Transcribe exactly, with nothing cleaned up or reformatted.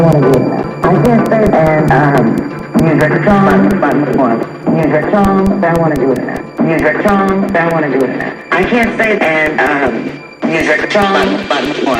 want to do it now. I can't say and um, use your charm, button one. Use your charm, I want to do it now. Use your charm, I want to do it now. I can't say and um, use your charm, button one.